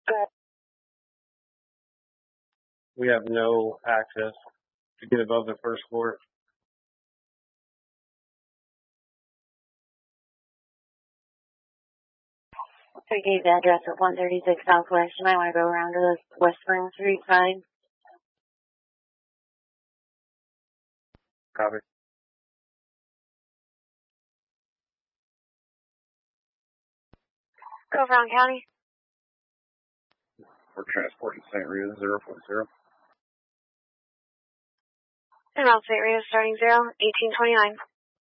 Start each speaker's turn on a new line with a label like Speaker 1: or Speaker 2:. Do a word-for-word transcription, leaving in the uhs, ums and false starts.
Speaker 1: We have no access to get above the first floor.
Speaker 2: I gave the address at one thirty-six Southwest. You might want to go around to the West Spring Street side.
Speaker 1: Copy.
Speaker 2: Go Brown County.
Speaker 3: We're transporting Saint Rita zero point zero.
Speaker 2: And Saint Rita starting zero, eighteen twenty-nine.